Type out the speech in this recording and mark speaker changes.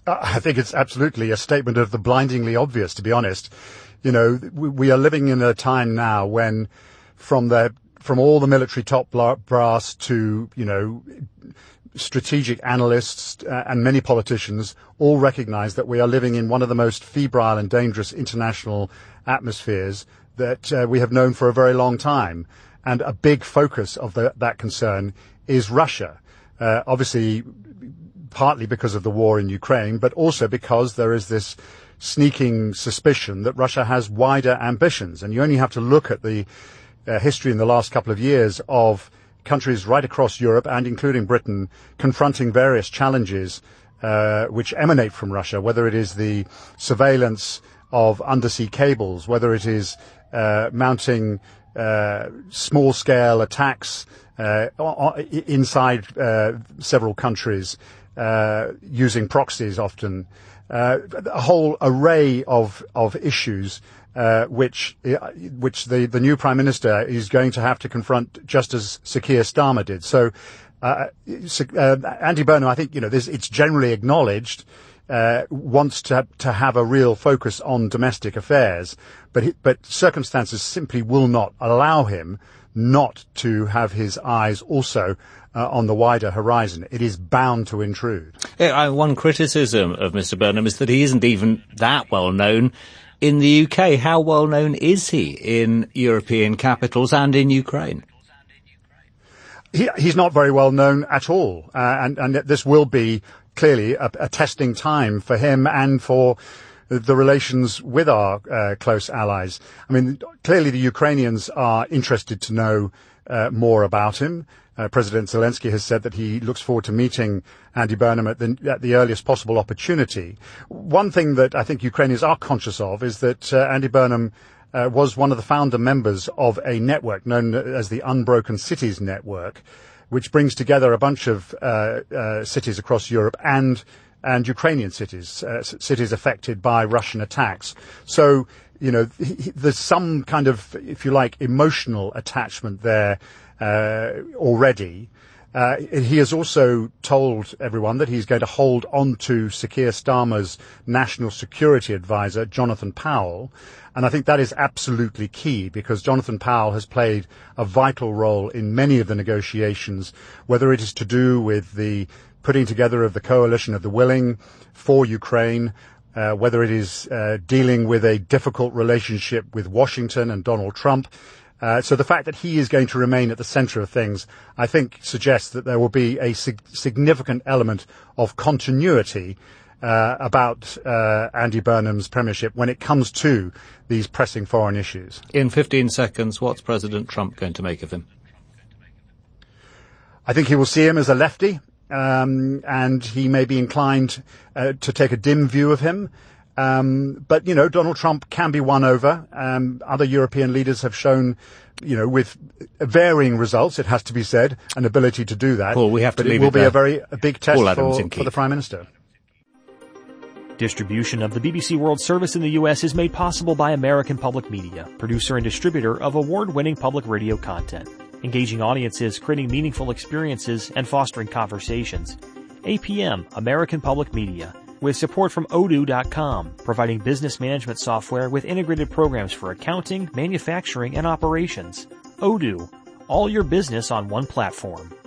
Speaker 1: I think it's absolutely a statement of the blindingly obvious, to be honest. You know, we are living in a time now when from all the military top brass to, you know, strategic analysts and many politicians all recognize that we are living in one of the most febrile and dangerous international atmospheres that we have known for a very long time. And a big focus of that concern is Russia. Obviously, partly because of the war in Ukraine, but also because there is this sneaking suspicion that Russia has wider ambitions. And you only have to look at the history in the last couple of years of countries right across Europe and including Britain confronting various challenges which emanate from Russia, whether it is the surveillance of undersea cables, whether it is mounting small-scale attacks inside several countries, using proxies often, a whole array of issues which the new Prime Minister is going to have to confront, just as Sir Keir Starmer did. So Andy Burnham, I think, you know, it's generally acknowledged, wants to have a real focus on domestic affairs, but circumstances simply will not allow him not to have his eyes also on the wider horizon. It is bound to intrude.
Speaker 2: One criticism of Mr. Burnham is that he isn't even that well known in the UK. How well known is he in European capitals and in Ukraine?
Speaker 1: He's not very well known at all, and this will be clearly a testing time for him and for the relations with our close allies. I mean, clearly the Ukrainians are interested to know more about him. President Zelensky has said that he looks forward to meeting Andy Burnham at the earliest possible opportunity. One thing that I think Ukrainians are conscious of is that Andy Burnham was one of the founder members of a network known as the Unbroken Cities Network, which brings together a bunch of cities across Europe and Ukrainian cities, cities affected by Russian attacks. So, you know, there's some kind of, if you like, emotional attachment there already. He has also told everyone that he's going to hold on to Sir Keir Starmer's national security advisor, Jonathan Powell. And I think that is absolutely key, because Jonathan Powell has played a vital role in many of the negotiations, whether it is to do with the putting together of the coalition of the willing for Ukraine, whether it is dealing with a difficult relationship with Washington and Donald Trump. So the fact that he is going to remain at the centre of things, I think, suggests that there will be a significant element of continuity about Andy Burnham's premiership when it comes to these pressing foreign issues.
Speaker 2: In 15 seconds, what's President Trump going to make of him?
Speaker 1: I think he will see him as a lefty, and he may be inclined to take a dim view of him. But, you know, Donald Trump can be won over. Other European leaders have shown, you know, with varying results, it has to be said, an ability to do that.
Speaker 2: Paul, we have to leave
Speaker 1: it will
Speaker 2: it
Speaker 1: be a big test for the Prime Minister.
Speaker 3: Distribution of the BBC World Service in the U.S. is made possible by American Public Media, producer and distributor of award-winning public radio content, engaging audiences, creating meaningful experiences, and fostering conversations. APM, American Public Media, with support from Odoo.com, providing business management software with integrated programs for accounting, manufacturing, and operations. Odoo, all your business on one platform.